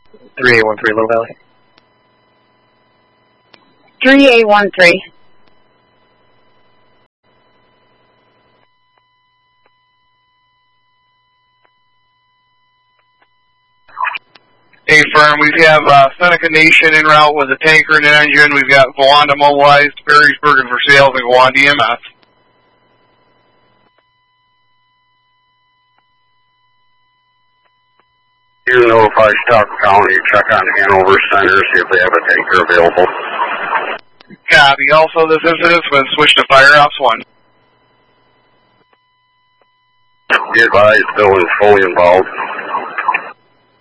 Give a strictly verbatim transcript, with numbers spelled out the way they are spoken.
three eight one three, Little Valley. three eight one three. Hey, firm, we have uh, Seneca Nation en route with a tanker and an engine. We've got Gowanda mobilized, Perrysburg for sales, and Gowanda E M S. You notify Stock County, check on Hanover Center, see if they have a tanker available. Copy. Also, this incident's been switched to Fire Ops one. Be advised, Bill is fully involved.